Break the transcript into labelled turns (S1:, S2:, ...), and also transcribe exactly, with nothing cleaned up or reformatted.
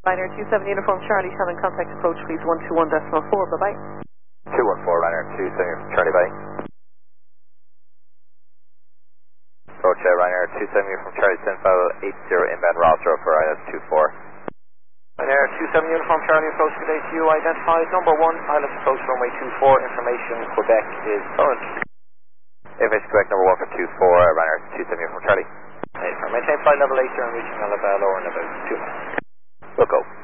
S1: Ryanair two seven Uniform Charlie, Shannon, contact approach please one two one decimal four, bye bye.
S2: two one four, Ryanair two seven Uniform Charlie, bye. Approach uh, Ryanair two seven Uniform Charlie, send file eight zero inbound Rosero for I S two four.
S3: Ryanair two seven Uniform Charlie, approach today to you, identified number one, pilot approach runway two four, information Quebec is current.
S2: Information Quebec number one for two four, uh, Ryanair two seven Uniform Charlie.
S3: Maintain flight level eight zero and reaching Alabama lower in about two minutes.
S2: We'll go.